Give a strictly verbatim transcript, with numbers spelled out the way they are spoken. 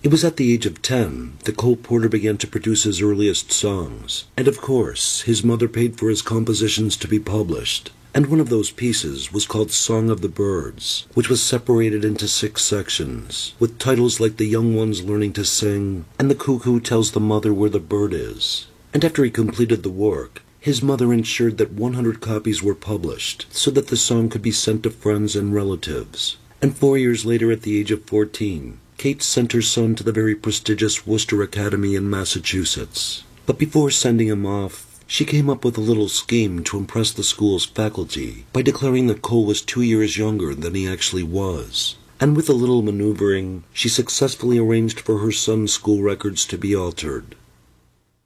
It was at the age of ten that Cole Porter began to produce his earliest songs, and of course, his mother paid for his compositions to be published. And one of those pieces was called Song of the Birds, which was separated into six sections, with titles like The Young Ones Learning to Sing, and The Cuckoo Tells the Mother Where the Bird Is. And after he completed the work, his mother ensured that one hundred copies were published, so that the song could be sent to friends and relatives. And four years later, at the age of fourteen, Kate sent her son to the very prestigious Worcester Academy in Massachusetts. But before sending him off, she came up with a little scheme to impress the school's faculty by declaring that Cole was two years younger than he actually was. And with a little maneuvering, she successfully arranged for her son's school records to be altered.